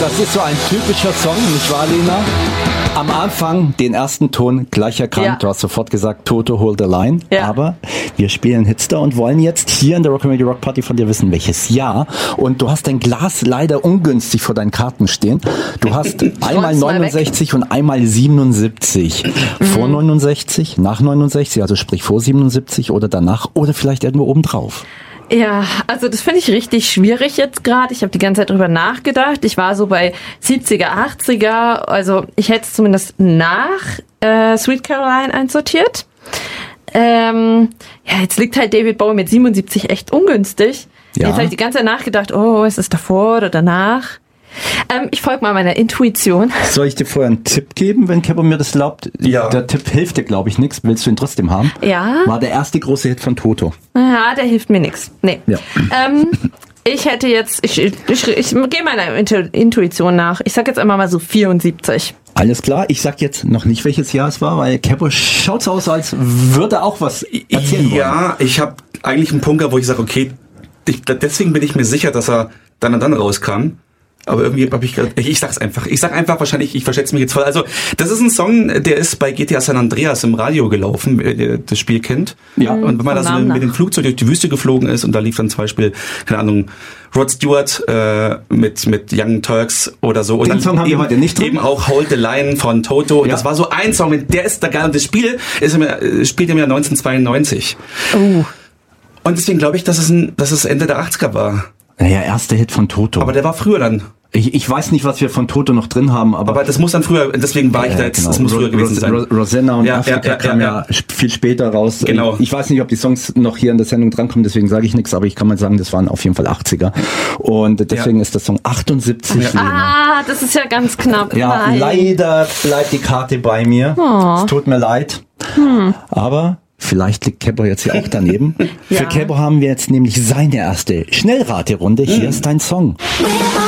Das ist so ein typischer Song, nicht wahr, Lena? Am Anfang den ersten Ton gleich erkannt. Ja. Du hast sofort gesagt, Toto, hold the line. Ja. Aber wir spielen Hitster und wollen jetzt hier in der Rock'n'Roll Rock Party von dir wissen, welches Jahr. Und du hast dein Glas leider ungünstig vor deinen Karten stehen. Du hast einmal 69 und einmal 77. Vor 69, nach 69, also sprich vor 77 oder danach oder vielleicht irgendwo oben drauf. Ja, also das finde ich richtig schwierig jetzt gerade. Ich habe die ganze Zeit drüber nachgedacht. Ich war so bei 70er, 80er. Also ich hätte es zumindest nach Sweet Caroline einsortiert. Ja, jetzt liegt halt David Bowie mit 77 echt ungünstig. Ja. Jetzt habe ich die ganze Zeit nachgedacht, ist es davor oder danach? Ich folge mal meiner Intuition. Soll ich dir vorher einen Tipp geben, wenn Kepper mir das erlaubt? Ja. Der Tipp hilft dir, glaube ich, nichts. Willst du ihn trotzdem haben? Ja. War der erste große Hit von Toto. Ja, der hilft mir nichts. Nee. Ja. Ich hätte jetzt, ich gehe meiner Intuition nach. Ich sag jetzt einmal mal so 74. Alles klar, ich sag jetzt noch nicht, welches Jahr es war, weil Kepper schaut's aus, als würde auch was erzählen wollen. Ja, ich habe eigentlich einen Punkt, wo ich sage, okay, deswegen bin ich mir sicher, dass er dann und dann rauskam. Aber irgendwie habe ich sag's einfach. Ich sag einfach wahrscheinlich, ich verschätze mich jetzt voll. Also, das ist ein Song, der ist bei GTA San Andreas im Radio gelaufen, das Spiel kennt. Ja. Und wenn man da so mit dem Flugzeug durch die Wüste geflogen ist und da lief dann zum Beispiel, keine Ahnung, Rod Stewart mit Young Turks oder so. Und den Song haben wir heute nicht drin. Eben auch Hold the Line von Toto. Und das war so ein Song, der ist da geil. Und das Spiel spielt im Jahr 1992. Und deswegen glaube ich, dass es Ende der 80er war. Naja, erster Hit von Toto. Aber der war früher dann. Ich weiß nicht, was wir von Toto noch drin haben, aber das muss dann früher, deswegen war ich da jetzt, das muss früher gewesen sein. Rosanna und Afrika kam ja viel später raus. Genau. Ich weiß nicht, ob die Songs noch hier in der Sendung drankommen, deswegen sage ich nichts, aber ich kann mal sagen, das waren auf jeden Fall 80er. Und deswegen ist der Song 78. Das ist ja ganz knapp. Ja, leider bleibt die Karte bei mir. Es tut mir leid. Aber vielleicht liegt Kepper jetzt hier auch daneben. Für Kepper haben wir jetzt nämlich seine erste Schnellraterunde. Hier ist dein Song.